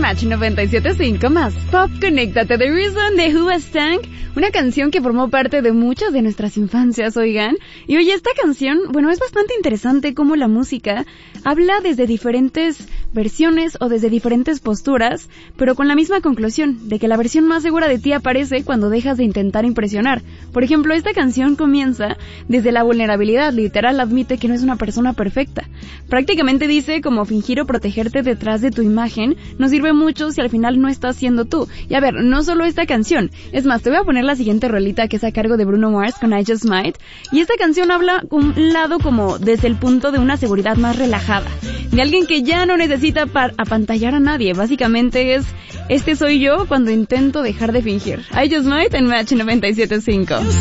Match 97.5 más Pop. Conéctate, The Reason de Who Stank, una canción que formó parte de muchas de nuestras infancias, oigan. Y oye, esta canción, bueno, es bastante interesante cómo la música habla desde diferentes versiones o desde diferentes posturas, pero con la misma conclusión, de que la versión más segura de ti aparece cuando dejas de intentar impresionar. Por ejemplo, esta canción comienza desde la vulnerabilidad, literal admite que no es una persona perfecta. Prácticamente dice como fingir o protegerte detrás de tu imagen no sirve mucho si al final no estás siendo tú. Y a ver, no solo esta canción, es más, te voy a poner la siguiente rolita que es a cargo de Bruno Mars con I Just Might, y esta canción habla un lado como desde el punto de una seguridad más relajada, de alguien que ya no necesita apantallar a nadie. Básicamente es, este soy yo cuando intento dejar de fingir. I Just Might en Match 97.5.